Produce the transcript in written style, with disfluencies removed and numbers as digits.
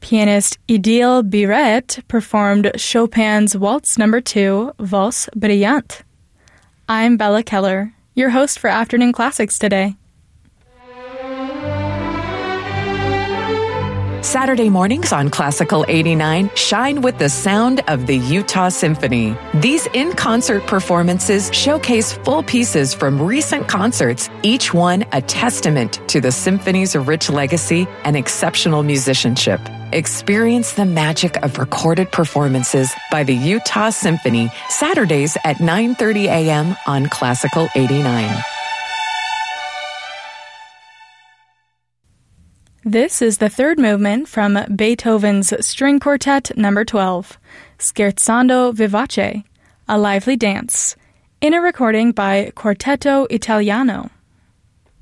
Pianist Idil Biret performed Chopin's Waltz No. 2, Valse Brillante. I'm Bella Keller, your host for Afternoon Classics today. Saturday mornings on Classical 89 shine with the sound of the Utah Symphony. These in-concert performances showcase full pieces from recent concerts, each one a testament to the symphony's rich legacy and exceptional musicianship. Experience the magic of recorded performances by the Utah Symphony, Saturdays at 9:30 a.m. on Classical 89. This is the third movement from Beethoven's String Quartet No. 12, Scherzando Vivace, a lively dance, in a recording by Quartetto Italiano.